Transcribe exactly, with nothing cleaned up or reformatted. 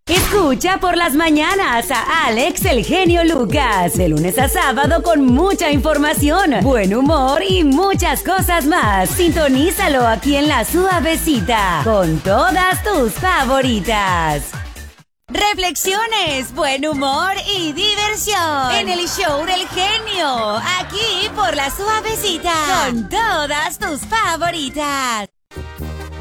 Escucha por las mañanas a Alex el genio Lucas, de lunes a sábado con mucha información, buen humor y muchas cosas más. Sintonízalo aquí en La Suavecita, con todas tus favoritas. Reflexiones, buen humor y diversión en el show del genio, aquí por La Suavecita, con todas tus favoritas.